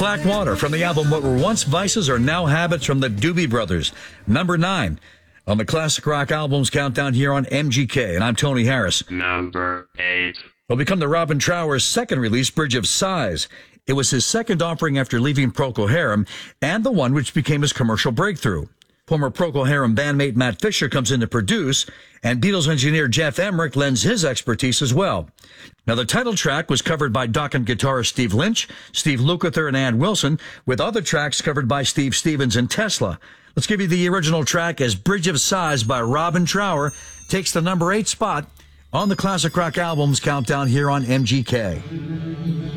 Blackwater from the album What Were Once Vices Are Now Habits from the Doobie Brothers. Number 9 on the Classic Rock Albums Countdown here on MGK. And I'm Tony Harris. Number 8 will become the Robin Trower's second release, Bridge of Sighs. It was his second offering after leaving Procol Harum, and the one which became his commercial breakthrough. Former Procol Harum bandmate Matt Fisher comes in to produce, and Beatles engineer Jeff Emmerich lends his expertise as well. Now, the title track was covered by Dokken guitarist Steve Lynch, Steve Lukather, and Ann Wilson, with other tracks covered by Steve Stevens and Tesla. Let's give you the original track as Bridge of Sighs by Robin Trower takes the number 8 spot on the Classic Rock Albums Countdown here on MGK.